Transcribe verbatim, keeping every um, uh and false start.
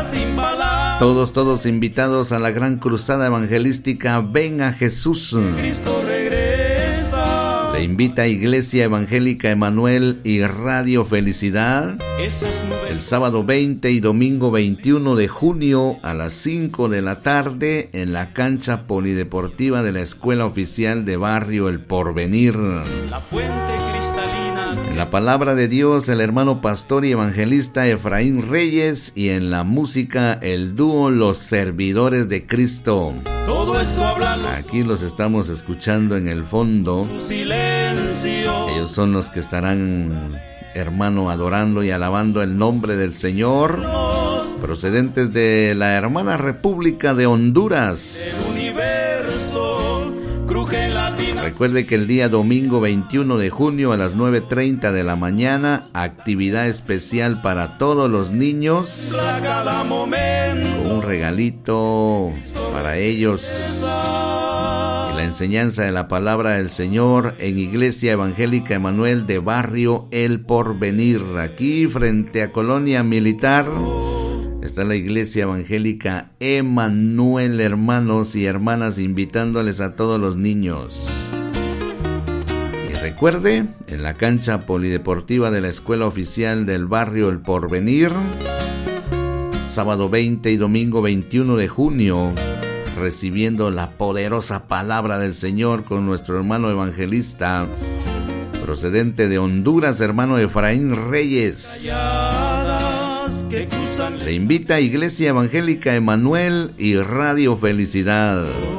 Todos, todos invitados a la gran cruzada evangelística Ven a Jesús. Cristo regresa. Le invita Iglesia Evangélica Emanuel y Radio Felicidad el sábado veinte y domingo veintiuno de junio a las cinco de la tarde en la cancha polideportiva de la Escuela Oficial de Barrio El Porvenir. La fuente cristalina. En la palabra de Dios, el hermano pastor y evangelista Efraín Reyes, y en la música, el dúo Los Servidores de Cristo. Todo esto habla los Aquí los estamos escuchando en el fondo. su silencio. Ellos son los que estarán, hermano, adorando y alabando el nombre del Señor, procedentes de la hermana República de Honduras. El universo cruje en latina. Recuerde que el día domingo veintiuno de junio a las nueve treinta de la mañana, actividad especial para todos los niños, A cada momento. con un regalito para ellos, y la enseñanza de la palabra del Señor en Iglesia Evangélica Emanuel de Barrio El Porvenir. Aquí frente a Colonia Militar está la Iglesia Evangélica Emanuel, hermanos y hermanas, invitándoles a todos los niños. Y recuerde, en la cancha polideportiva de la Escuela Oficial del Barrio El Porvenir, sábado veinte y domingo veintiuno de junio, recibiendo la poderosa palabra del Señor con nuestro hermano evangelista, procedente de Honduras, hermano Efraín Reyes. Que cruzan Le invita a Iglesia Evangélica Emanuel y Radio Felicidad.